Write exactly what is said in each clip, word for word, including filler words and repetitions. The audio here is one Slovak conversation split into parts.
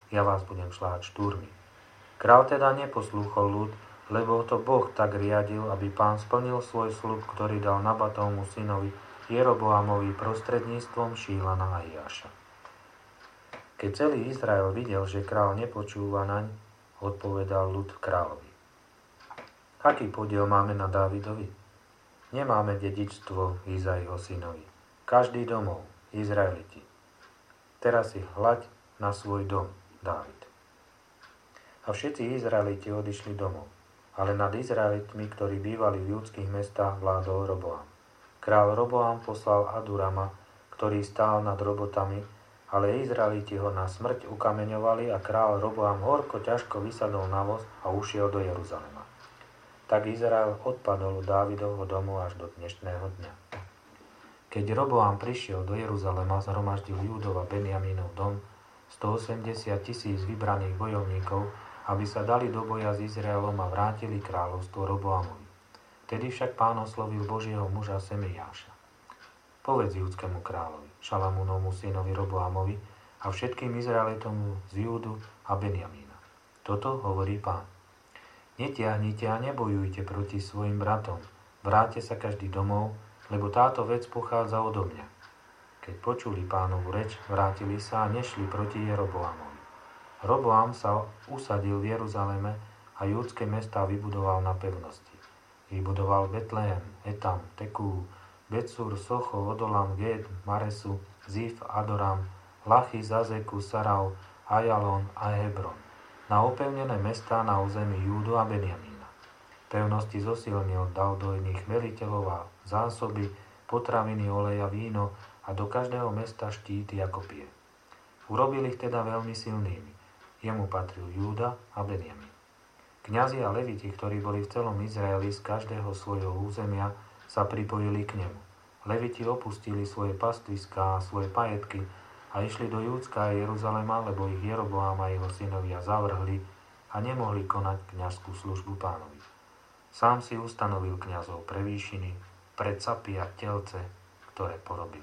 ja vás budem šľahať štúrmi. Král teda neposlúchol ľud, lebo to Boh tak riadil, aby Pán splnil svoj sľub, ktorý dal Nabatovmu synovi Jeroboamovi prostredníctvom Šílana a Iáša. Keď celý Izrael videl, že král nepočúva naň, odpovedal ľud kráľovi: Aký podiel máme na Dávidovi? Nemáme dedičstvo Izaiho synovi. Každý domov, Izraeliti. Teraz si hľaď na svoj dom, Dávid. A všetci Izraeliti odišli domov, ale nad Izraelitmi, ktorí bývali v judských mestách, vládol Roboam. Král Roboam poslal Adurama, ktorý stál nad robotami, ale Izraeliti ho na smrť ukameňovali a král Roboam horko ťažko vysadol na voz a ušiel do Jeruzalema. Tak Izrael odpadol od Dávidovho domu až do dnešného dňa. Keď Roboam prišiel do Jeruzalema, zhromaždil Júdov a Benjamínov dom, stoosemdesiat tisíc vybraných bojovníkov, aby sa dali do boja s Izraelom a vrátili kráľovstvo Roboamovi. Vtedy však Pán oslovil Božieho muža Semeiáša: Povedz júdskému kráľovi, Šalamúnovmu synovi Roboamovi a všetkým Izraelitom z Júdu a Benjamína. Toto hovorí Pán: Netiahnite a nebojujte proti svojim bratom, vráťte sa každý domov, lebo táto vec pochádza odo mňa. Keď počuli Pánovu reč, vrátili sa a nešli proti Jeroboamovi. Roboam sa usadil v Jeruzaleme a júdske mestá vybudoval na pevnosti. Vybudoval Betlehem, Etam, Tekú, Betsur, Socho, Odolam, Ged, Maresu, Zif, Adoram, Lachy, Zazeku, Sarau, Ajalon a Hebron, na opevnené mestá na území Júdu a Benjamína. Pevnosti zosilnil, dal do nich veliteľov a zásoby, potraviny, oleja, víno a do každého mesta štíty a kopie. Urobil ich teda veľmi silnými. Jemu patril Júda a Benjamín. Kňazi a leviti, ktorí boli v celom Izraeli z každého svojho územia, sa pripojili k nemu. Leviti opustili svoje pastviská a svoje pajetky a išli do Júdska a Jeruzalema, lebo ich Jeroboam a jeho synovia zavrhli a nemohli konať kňazskú službu Pánovi. Sám si ustanovil kňazov pre výšiny, pre capy a telce, ktoré porobil.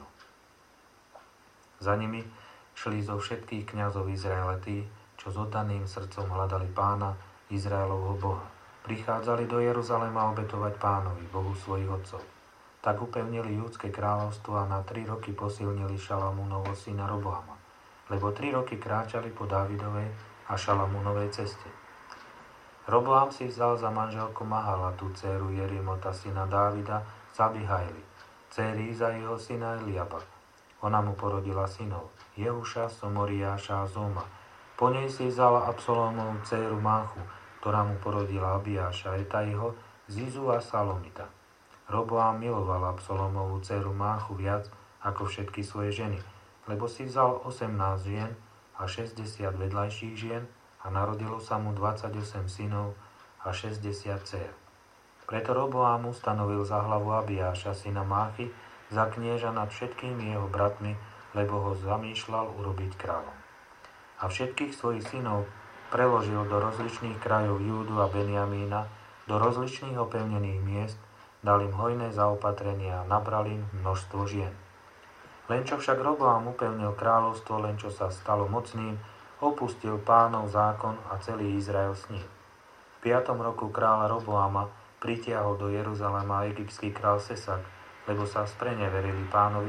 Za nimi šli zo všetkých kňazov Izraela tí, čo s oddaným srdcom hľadali Pána, Izraelovho Boha. Prichádzali do Jeruzalema obetovať Pánovi, Bohu svojich otcov. Tak upevnili júdske kráľovstvo a na tri roky posilnili Šalamúnovho syna Roboama, lebo tri roky kráčali po Dávidovej a Šalamúnovej ceste. Roboam si vzal za manželku Mahalatu, dcéru Jerimota syna Dávida, z Abihajly, dcéry Izaiho syna Eliaba. Ona mu porodila synov Jehuša, Somoriáša a Zoma. Po nej si vzala Absalómovú dcéru Máchu, ktorá mu porodila Abiáša, Etajho, Zizu a Salomita. Roboam miloval Absalómovú dcéru Máchu viac ako všetky svoje ženy, lebo si vzal osemnásť žien a šesťdesiat vedľajších žien a narodilo sa mu dvadsaťosem synov a šesťdesiat dcér. Preto Roboam ustanovil za hlavu Abiáša, syna Máchy, za knieža nad všetkými jeho bratmi, lebo ho zamýšľal urobiť kráľom. A všetkých svojich synov preložil do rozličných krajov Júdu a Benjamína, do rozličných opevnených miest, dal im hojné zaopatrenia a nabral im množstvo žien. Len čo však Roboam upevnil kráľovstvo, len čo sa stalo mocným, opustil Pánov zákon a celý Izrael s ním. V piatom roku kráľa Roboama pritiahol do Jeruzalema egyptský král Sesak, lebo sa spreneverili Pánovi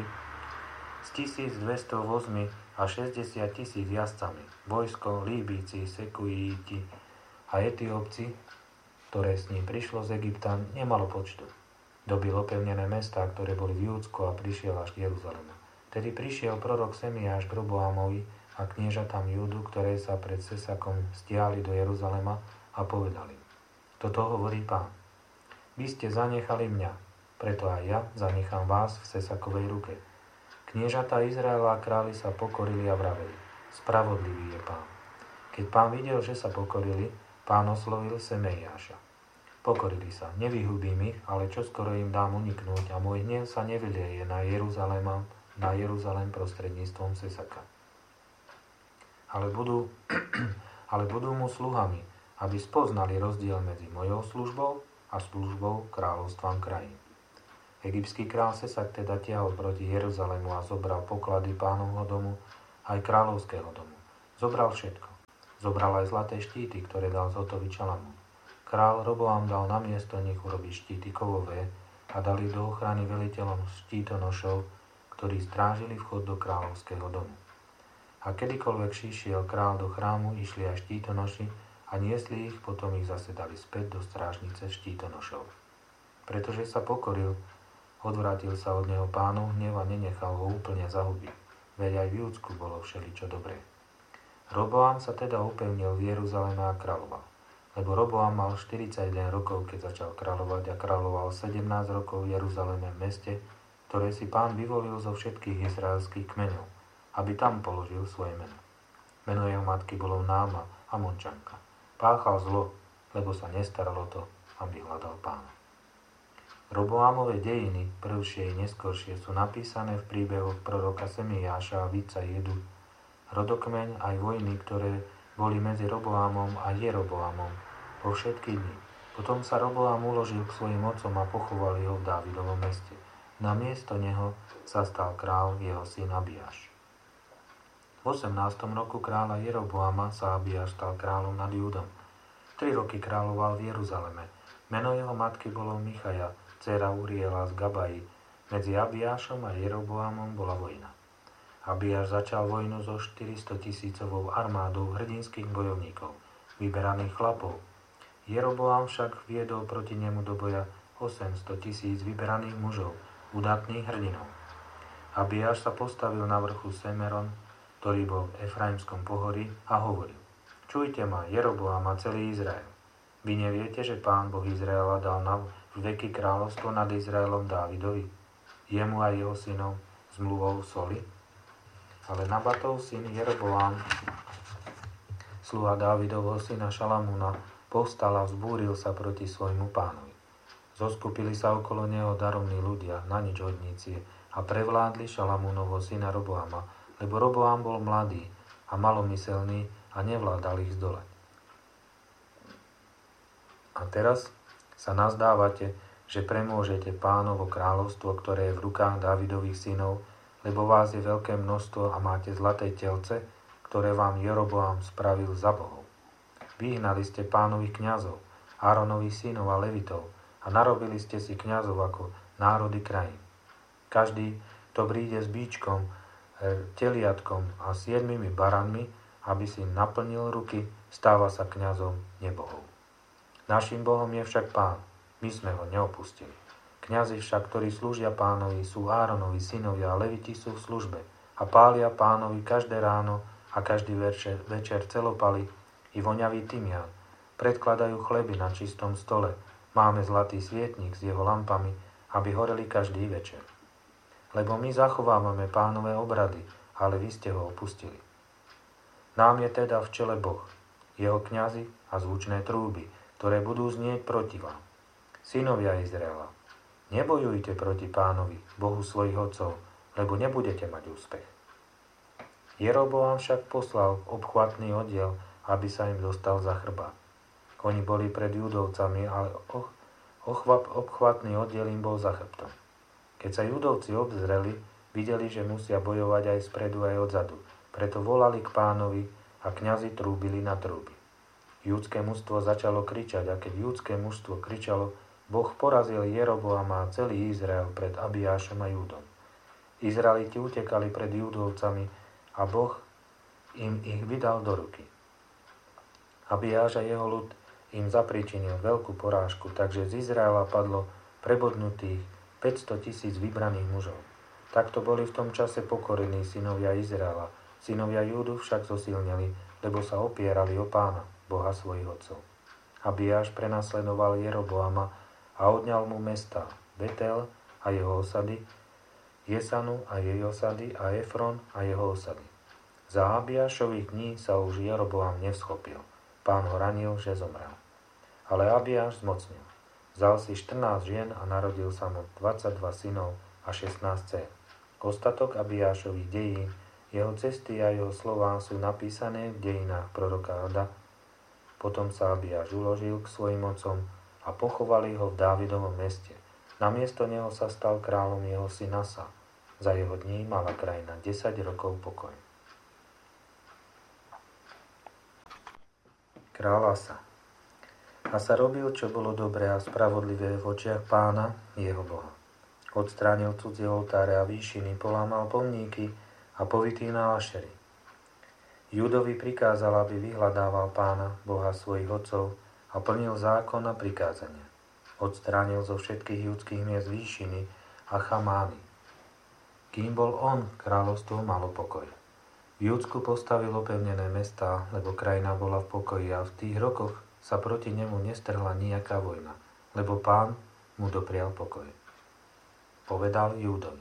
s tisícdvesto vozmi a šesťdesiat tisíc jazdcami, vojsko, Líbíci, Sekujíti a Etiópci, ktoré s ním prišlo z Egypta, nemalo počtu. Dobil opevnené mestá, ktoré boli v Júdsku a prišiel až k Jeruzalemu. Tedy prišiel prorok Semeiáš k Roboamovi a kniežatám Júdu, ktoré sa pred Sesakom stiahli do Jeruzalema a povedali: Toto hovorí Pán. Vy ste zanechali mňa, preto aj ja zanechám vás v Sesakovej ruke. Kniežatá Izraela a králi sa pokorili a vraveli: Spravodlivý je Pán. Keď Pán videl, že sa pokorili, Pán oslovil Semeiáša: Pokorili sa, nevyhubím ich, ale čoskoro im dám uniknúť a môj hnev sa nevylieje na Jeruzalém, na Jeruzalém prostredníctvom Sesaka. Ale budú, ale budú mu sluhami, aby spoznali rozdiel medzi mojou službou a službou kráľovstvám krajín. Egyptský král Sesak teda tiahol proti Jeruzalému a zobral poklady Pánovho domu aj kráľovského domu. Zobral všetko. Zobral aj zlaté štíty, ktoré dal zhotoviť Šalamún. Král Roboam dal namiesto nich urobiť štíty kovové a dali do ochrany veliteľom štítonošov, ktorí strážili vchod do kráľovského domu. A kedykoľvek šišiel král do chrámu, išli aj štítonoši a niesli ich, potom ich zase dali späť do strážnice štítonošov. Pretože sa pokoril, odvrátil sa od neho Pánov hnev a nenechal ho úplne zahubiť, veď aj v Júdsku bolo všeličo dobré. Roboam sa teda upevnil v Jeruzaleme a kráľoval, lebo Roboam mal štyridsaťjeden rokov, keď začal kráľovať a kráľoval sedemnásť rokov v Jeruzaleme, v meste, ktoré si Pán vyvolil zo všetkých izraelských kmeňov, aby tam položil svoje meno. Meno jeho matky bolo Náma, Amončanka. Páchal zlo, lebo sa nestaralo to, aby hľadal Pána. Roboamove dejiny, prvšie i neskoršie, sú napísané v príbehoch proroka Semijáša a vídca Jedu, rodokmeň aj vojny, ktoré boli medzi Roboamom a Jeroboamom po všetky dni. Potom sa Roboam uložil k svojim otcom a pochovali ho v Dávidovom meste. Na miesto neho sa stal král jeho syn Abiáš. V osemnástom roku kráľa Jeroboama sa Abiáš stal kráľom nad Júdom. Tri roky kráľoval v Jeruzaleme. Meno jeho matky bolo Michaja, dcéra Uriela z Gabaji. Medzi Abiášom a Jeroboamom bola vojna. Abiáš začal vojnu so štyristotisícovou armádou hrdinských bojovníkov, vyberaných chlapov. Jeroboam však viedol proti nemu do boja osemsto tisíc vyberaných mužov, udatných hrdinov. Abiáš sa postavil na vrchu Semeron, ktorý bol v Efraimskom pohorí, a hovoril: Čujte ma, Jeroboam a celý Izrael. Vy neviete, že Pán Boh Izraela dal na veky kráľovstvo nad Izraelom Dávidovi, jemu a jeho synom zmluvou soli? Ale Nabatov syn Jeroboam, sluha Dávidovho syna Šalamúna, povstal a vzbúril sa proti svojmu pánovi. Zoskupili sa okolo neho daromní ľudia, na nič hodníci, a prevládli Šalamúnovho syna Roboama, lebo Roboam bol mladý a malomyselný a nevládal ich zdolať. A teraz sa nazdávate, že premôžete Pánovo kráľovstvo, ktoré je v rukách Dávidových synov, lebo vás je veľké množstvo a máte zlaté telce, ktoré vám Jeroboam spravil za bohov. Vyhnali ste Pánových kňazov, Áronových synov a Levitov a narobili ste si kňazov ako národy krajín. Každý, kto príde s bíčkom, teliatkom a siedmimi baranmi, aby si naplnil ruky, stáva sa kňazom nebohov. Naším Bohom je však Pán, my sme ho neopustili. Kňazi však, ktorí slúžia Pánovi, sú Áronovi synovia a Leviti sú v službe a pália Pánovi každé ráno a každý večer, večer celopaly i voňavý tymián. Predkladajú chleby na čistom stole. Máme zlatý svietnik s jeho lampami, aby horeli každý večer. Lebo my zachovávame Pánové obrady, ale vy ste ho opustili. Nám je teda v čele Boh, jeho kňazi a zvučné trúby, ktoré budú znieť proti vám. Synovia Izraela, nebojujte proti Pánovi, Bohu svojich otcov, lebo nebudete mať úspech. Jeroboam však poslal obchvatný oddiel, aby sa im dostal za chrbát. Oni boli pred Judovcami, ale och, ochvap, obchvatný oddiel im bol za chrbtom. Keď sa Judovci obzreli, videli, že musia bojovať aj spredu, aj odzadu. Preto volali k Pánovi a kňazi trúbili na trúby. Júdske mužstvo začalo kričať, a keď júdske mužstvo kričalo, Boh porazil Jeroboama a celý Izrael pred Abiášom a Júdom. Izraeliti utekali pred Júdovcami a Boh im ich vydal do ruky. Abiáš a jeho ľud im zapričinil veľkú porážku, takže z Izraela padlo prebodnutých päťsto tisíc vybraných mužov. Takto boli v tom čase pokorení synovia Izraela. Synovia Júdu však zosilneli, lebo sa opierali o Pána, Boha svojich otcov. Abiáš prenasledoval Jeroboama a odňal mu mesta Betel a jeho osady, Jesanu a jej osady a Efron a jeho osady. Za Abiášových dní sa už Jeroboam nevschopil. Pán ho ranil, že zomrel. Ale Abiáš zmocnil. Vzal si štrnásť žien a narodil sa mu dvadsaťdva synov a šestnásť dcér. Ostatok Abiášových dejín, jeho cesty a jeho slová sú napísané v dejinách proroka Roda. Potom sa Abiáš uložil k svojim otcom a pochovali ho v Dávidovom meste. Namiesto neho sa stal kráľom jeho syn Asa. Za jeho dní mala krajina desať rokov pokoj. Král Asa. Asa robil, čo bolo dobré a spravodlivé v očiach Pána, jeho Boha. Odstránil cudzie oltáre a výšiny, polámal pomníky a povytýnal Ašery. Júdovi prikázal, aby vyhľadával Pána, Boha svojich otcov a plnil zákon a prikázania. Odstránil zo všetkých judských miest výšiny a chamány. Kým bol on, kráľovstvo malo pokoj. V Júdsku postavil opevnené mestá, lebo krajina bola v pokoji a v tých rokoch sa proti nemu nestrhla nejaká vojna, lebo Pán mu doprial pokoj. Povedal Júdovi: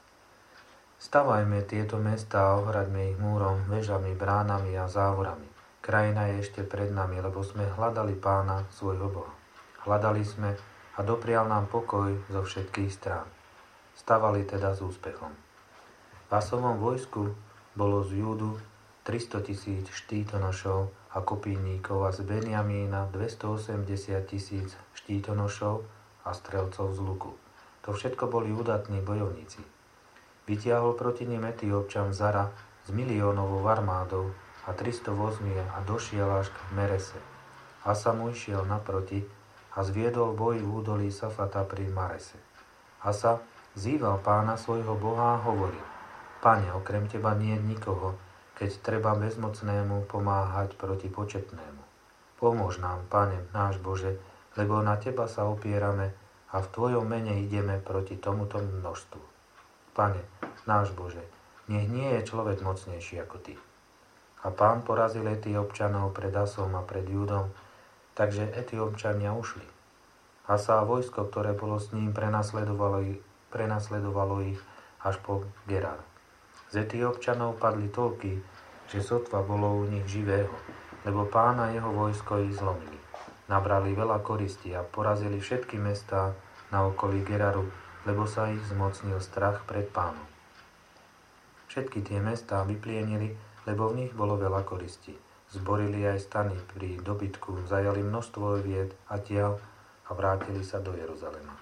Stavajme tieto mestá a ohraďme ich múrom, vežami, bránami a závorami. Krajina je ešte pred nami, lebo sme hľadali Pána, svojho Boha. Hľadali sme a doprial nám pokoj zo všetkých strán. Stavali teda s úspechom. V Asovom vojsku bolo z Júdu tristotisíc štítonošov a kopíníkov a z Benjamína dvestoosemdesiat tisíc štítonošov a strelcov z luku. To všetko boli udatní bojovníci. Vytiahol proti nim Etiópčan Zara s miliónovou armádou a tristo vozmi a došiel až k Merese. Asa mu išiel naproti a zviedol boj v údolí Safata pri Marese. Asa zýval Pána svojho Boha a hovoril: Pane, okrem Teba nie je nikoho, keď treba bezmocnému pomáhať proti početnému. Pomôž nám, Pane, náš Bože, lebo na Teba sa opierame a v Tvojom mene ideme proti tomuto množstvu. Pane, náš Bože, nech nie je človek mocnejší ako Ty. A Pán porazil Etiópčanov pred Asom a pred Júdom, takže Etiópčania ušli. Asa a vojsko, ktoré bolo s ním, prenasledovalo ich, prenasledovalo ich až po Gerar. Z Etiópčanov padli toľky, že sotva bolo u nich živého, lebo Pán a jeho vojsko ich zlomili. Nabrali veľa koristi a porazili všetky mestá na okolí Geraru, lebo sa ich zmocnil strach pred Pánom. Všetky tie mestá vyplienili, lebo v nich bolo veľa koristi. Zborili aj stany pri dobytku, zajali množstvo ovied a tiaľ a vrátili sa do Jeruzalema.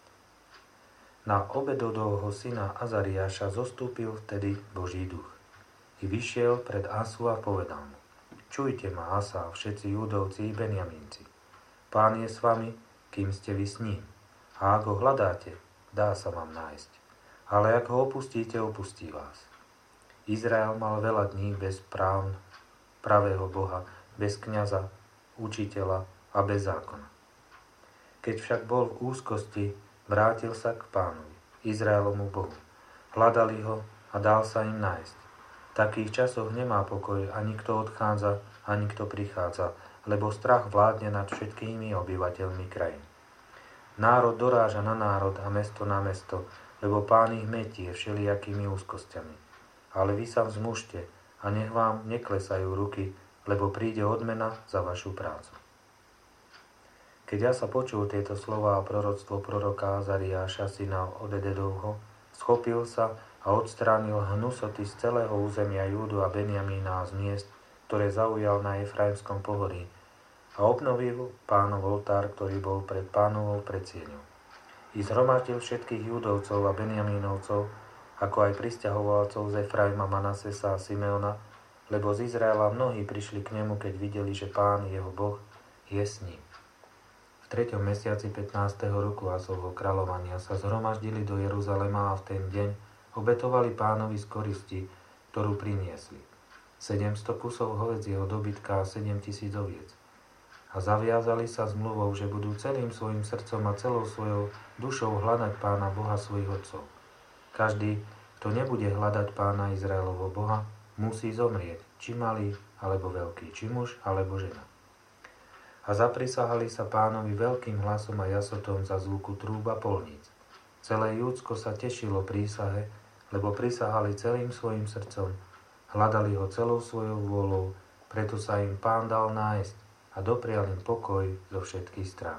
Na Obedodovho syna Azariáša zostúpil vtedy Boží duch. I vyšiel pred Asu a povedal mu: Čujte ma, Asa, všetci Júdovci i Benjamínci. Pán je s vami, kým ste vy s ním. A ak ho hľadáte, dá sa vám nájsť. Ale ak ho opustíte, opustí vás. Izrael mal veľa dní bez práv pravého Boha, bez kňaza, učiteľa a bez zákona. Keď však bol v úzkosti, vrátil sa k Pánovi, Izraelomu Bohu. Hľadali ho a dal sa im nájsť. V takých časoch nemá pokoj, ani kto odchádza, ani kto prichádza, lebo strach vládne nad všetkými obyvateľmi krajín. Národ doráža na národ a mesto na mesto, lebo Pán ich metie všelijakými úzkosťami. Ale vy sa vzmužte a nech vám neklesajú ruky, lebo príde odmena za vašu prácu. Keď ja sa počul tieto slová a proroctvo proroka Azariáša, syna Obededovho, schopil sa a odstránil hnusoty z celého územia Júdu a Benjamína a z miest, ktoré zaujal na Efraimskom pohorí, a obnovil Pánov oltár, ktorý bol pred Pánovou predsieňou. I zhromaždil všetkých Júdovcov a Benjamínovcov, ako aj prisťahovalcov z Efraima, Manasesa a Simeona, lebo z Izraela mnohí prišli k nemu, keď videli, že Pán, jeho Boh, je s ním. V treťom mesiaci pätnásteho roku Asovho kráľovania sa zhromaždili do Jeruzalema a v ten deň obetovali Pánovi z koristi, ktorú priniesli. sedemsto kusov hovädzieho dobytka a sedem tisíc oviec. A zaviazali sa zmluvou, že budú celým svojim srdcom a celou svojou dušou hľadať Pána Boha svojich otcov. Každý, kto nebude hľadať Pána Izraelovho Boha, musí zomrieť, či malý alebo veľký, či muž alebo žena. A zaprisahali sa Pánovi veľkým hlasom a jasotom za zvuku trúb a polníc. Celé Júdsko sa tešilo prísahe, lebo prisahali celým svojim srdcom, hľadali ho celou svojou vôľou, preto sa im Pán dal nájsť a doprial im pokoj zo všetkých strán.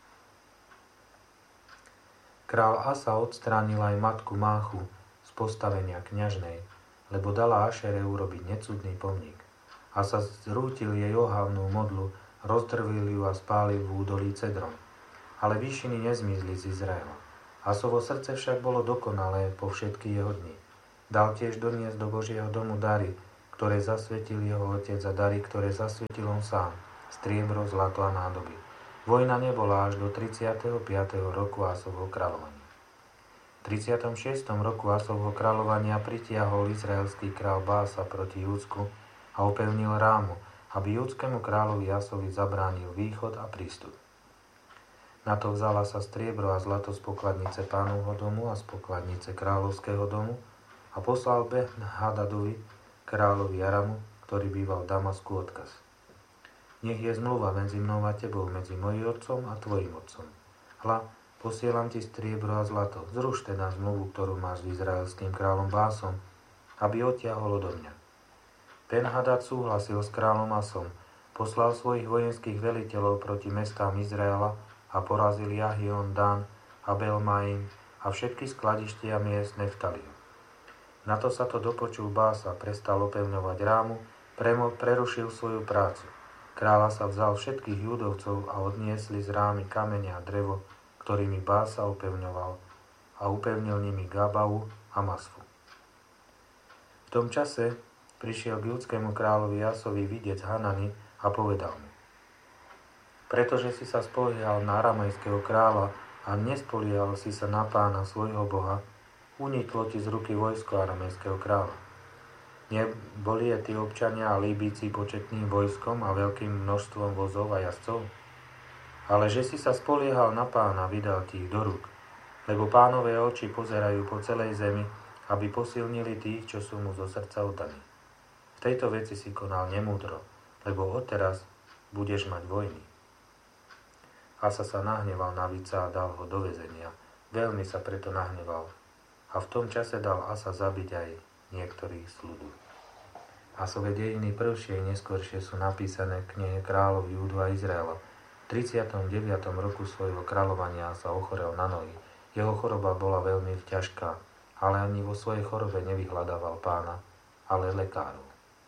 Král Asa odstránil aj matku Máchu z postavenia kňažnej, lebo dala Ašere urobiť necudný pomník. Asa zrútil jej ohávnu modlu, rozdrvil ju a spálil v údolí Cedron. Ale výšiny nezmizli z Izraela. Asovo srdce však bolo dokonalé po všetky jeho dni. Dal tiež doniesť do Božieho domu dary, ktoré zasvetil jeho otec, a dary, ktoré zasvetil on sám. striebro, zlato a nádoby. Vojna nebola až do tridsiateho piateho roku Ásovho kráľovania. V tridsiatom šiestom roku Ásovho kráľovania pritiahol izraelský kráľ Bása proti Júdsku a upevnil Rámu, aby júdskému kráľovi Ásovi zabránil východ a prístup. Na to vzala sa striebro a zlato z pokladnice pánovho domu a z pokladnice kráľovského domu a poslal Ben-Hadadovi, kráľovi Aramu, ktorý býval v Damasku, odkaz. Nech je zmluva medzi mnou a tebou, medzi mojím otcom a tvojim otcom. Hľa, posielam ti striebro a zlato. Zruš teda zmluvu, ktorú máš s izraelským kráľom Básom, aby odtiahol odo mňa. Ben-Hadad súhlasil s kráľom Asom, poslal svojich vojenských veliteľov proti mestám Izraela a porazil Jahion, Dan, Abel-Maim a všetky skladištia miest Neftaliho. Na to sa to dopočul Bása, prestal opevňovať Rámu, premo, prerušil svoju prácu. Kráľa sa vzal všetkých judovcov a odniesli z Rámy kamene a drevo, ktorými Bása upevňoval, a upevnil nimi Gabau a Masfu. V tom čase prišiel k júdskému kráľovi Asovi vidieť Hanani a povedal mu: Pretože si sa spoliehal na aramejského kráľa a nespoliehal si sa na pána svojho boha, uniklo ti z ruky vojsko aramejského kráľa. Neboli Etiópčania a Líbíci početným vojskom a veľkým množstvom vozov a jazdcov? Ale že si sa spoliehal na pána, vydal ti ich do rúk, lebo pánové oči pozerajú po celej zemi, aby posilnili tých, čo sú mu zo srdca oddaní. V tejto veci si konal nemúdro, lebo odteraz budeš mať vojny. Asa sa nahneval na víca a dal ho do väzenia. Veľmi sa preto nahneval. A v tom čase dal Asa zabiť aj niektorých z ľudu. Asove dejiny prvšie i neskôršie sú napísané v knihe kráľov Júdu a Izraela. V tridsiatom deviatom roku svojho kráľovania sa ochorel na nohy. Jeho choroba bola veľmi ťažká, ale ani vo svojej chorobe nevyhľadával pána, ale lekárov.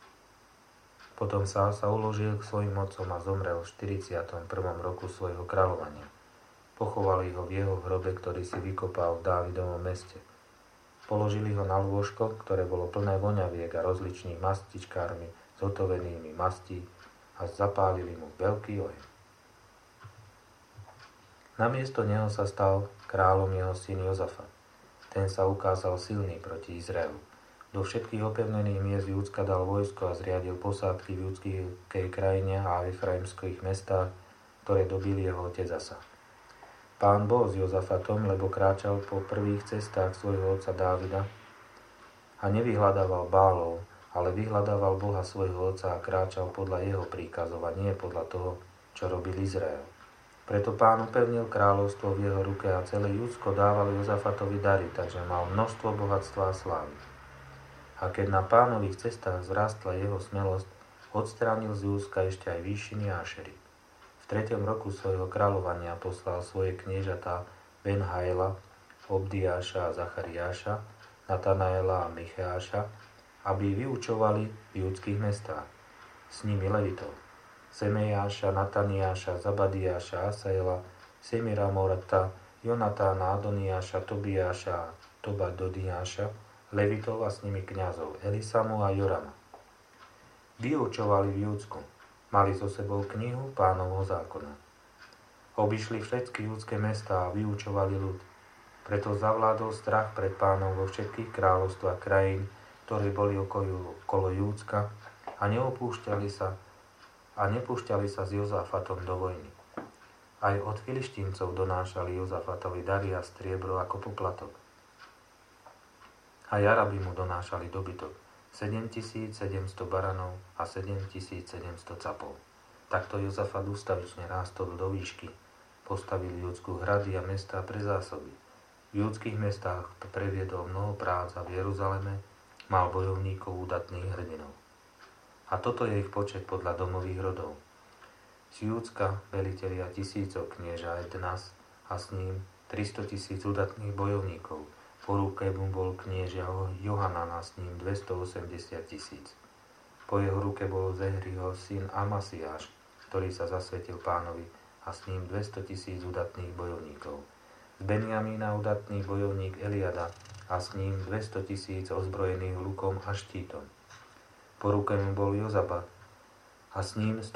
Potom sa Asa uložil k svojim otcom a zomrel v štyridsiatom prvom roku svojho kráľovania. Pochovali ho v jeho hrobe, ktorý si vykopal v Dávidovom meste. Položili ho na lôžko, ktoré bolo plné voňaviek a rozličných mastičkármi s hotovenými mastí a zapálili mu veľký oheň. Namiesto neho sa stal kráľom jeho syn Jozafat. Ten sa ukázal silný proti Izraelu. Do všetkých opevnených miest Júdska dal vojsko a zriadil posádky v judskej krajine a efraimských mestách, ktoré dobil jeho otec Asa. Pán bol s Jozafatom, lebo kráčal po prvých cestách svojho otca Dávida a nevyhľadával Bálov, ale vyhľadával Boha svojho otca a kráčal podľa jeho príkazov a nie podľa toho, čo robil Izrael. Preto pán upevnil kráľovstvo v jeho ruke a celé Júdsko dávalo Jozafatovi dary, takže mal množstvo bohatstva a slávy. A keď na pánových cestách zrastla jeho smelosť, odstránil z Júdska ešte aj výšiny a Ašery. V tretiom roku svojho kráľovania poslal svoje kniežatá Ben-Haela, Obdiáša a Zachariáša, Natanaela a Micheáša, aby vyučovali v júdskych mestách. S nimi levitov: Semejáša, Nataniáša, Zabadiáša, Asaela, Semira Morata, Jonatána, Adoniáša, Tobiáša a Tobadodiáša, levitov a s nimi kňazov Elisamu a Jorama. Vyučovali v Júdsku, mali so sebou knihu Pánovho zákona. Obišli všetky júdske mestá a vyučovali ľud. Preto zavládol strach pred Pánom vo všetkých kráľovstvách krajín, ktoré boli okolo, okolo Júdska, a neopúšťali sa a nepúšťali sa s Jozafatom do vojny. Aj od Filištíncov donášali Jozafatovi dary a striebro ako poplatok. A Arabi mu donášali dobytok, sedemtisícsedemsto baranov a sedemtisícsedemsto capov. Takto Jozafat ustavične rástol do výšky. Postavil Júdsku hrady a mestá pre zásoby. V júdskych mestách previedol mnoho prác a v Jeruzaleme mal bojovníkov udatných hrdinov. A toto je ich počet podľa domových rodov. Z Júdska velitelia tisícov knieža Ednas a s ním tristotisíc udatných bojovníkov. Po ruke mu bol knieža Johanan a s ním dvestoosemdesiat tisíc. Po jeho ruke bol Zehriho syn Amasiáš, ktorý sa zasvetil Pánovi, a s ním dvestotisíc udatných bojovníkov. Z Benjamína udatný bojovník Eliada a s ním dvestotisíc ozbrojených lukom a štítom. Po ruke mu bol Jozabat a s ním